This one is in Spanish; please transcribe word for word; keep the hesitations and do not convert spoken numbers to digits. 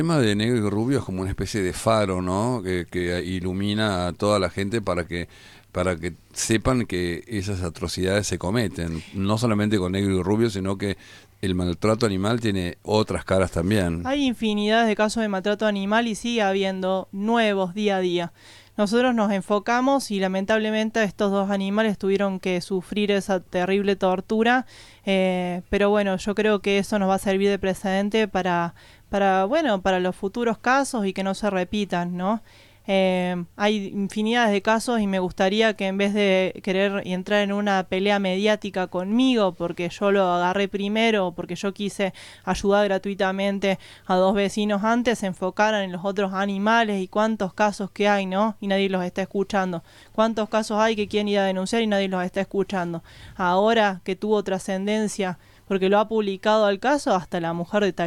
El tema de negro y rubio es como una especie de faro, ¿no? Que, que ilumina a toda la gente para que para que sepan que esas atrocidades se cometen, no solamente con negro y rubio, sino que el maltrato animal tiene otras caras también. Hay infinidad de casos de maltrato animal y sigue habiendo nuevos día a día. Nosotros nos enfocamos y lamentablemente estos dos animales tuvieron que sufrir esa terrible tortura, eh, pero bueno, yo creo que eso nos va a servir de precedente para, para, bueno, para los futuros casos y que no se repitan, ¿no? Eh, hay infinidad de casos y me gustaría que en vez de querer entrar en una pelea mediática conmigo porque yo lo agarré primero, porque yo quise ayudar gratuitamente a dos vecinos antes, se enfocaran en los otros animales y cuántos casos que hay, ¿no? Y nadie los está escuchando. Cuántos casos hay que quieren ir a denunciar y nadie los está escuchando. Ahora que tuvo trascendencia porque lo ha publicado al caso, hasta la mujer de